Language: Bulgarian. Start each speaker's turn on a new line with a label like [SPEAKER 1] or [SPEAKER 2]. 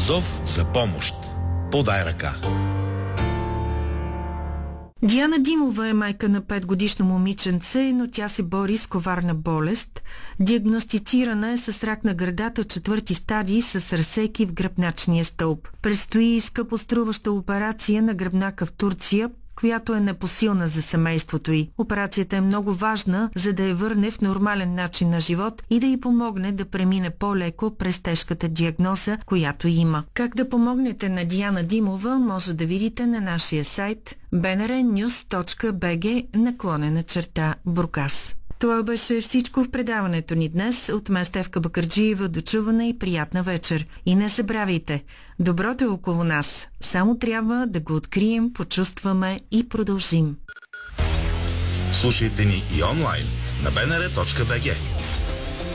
[SPEAKER 1] Зов за помощ. Подай ръка.
[SPEAKER 2] Диана Димова е майка на 5-годишно момиченце, но тя се бори с коварна болест. Диагностицирана е с рак на гърдата 4-ти стадий с разсеки в гръбначния стълб. Предстои скъпоструваща операция на гръбнака в Турция, която е непосилна за семейството й. Операцията е много важна, за да я върне в нормален начин на живот и да й помогне да премине по-леко през тежката диагноза, която има. Как да помогнете на Диана Димова, може да видите на нашия сайт bnrnews.bg/Бургас. Това беше всичко в предаването ни днес. От мен Стефка Бакърджиева, до чуване и приятна вечер. И не забравяйте, доброто е около нас. Само трябва да го открием, почувстваме и продължим.
[SPEAKER 1] Слушайте ни и онлайн на bnr.bg.